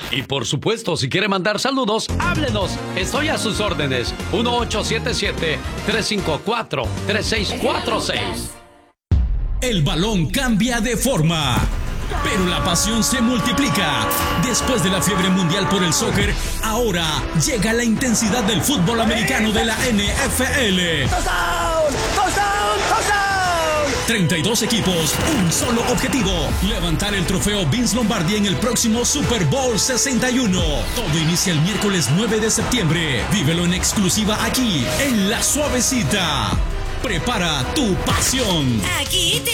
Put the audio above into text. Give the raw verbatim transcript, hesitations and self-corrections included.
Y por supuesto, si quiere mandar saludos, háblenos. Estoy a sus órdenes. uno ocho siete siete, tres cinco cuatro, tres seis cuatro seis. El balón cambia de forma, pero la pasión se multiplica. Después de la fiebre mundial por el soccer, ahora llega la intensidad del fútbol americano de la N F L. ¡Touchdown! ¡Touchdown! ¡Touchdown! treinta y dos equipos, un solo objetivo: levantar el trofeo Vince Lombardi en el próximo Super Bowl sesenta y uno. Todo inicia el miércoles nueve de septiembre. Vívelo en exclusiva aquí, en La Suavecita. Prepara tu pasión. Aquí te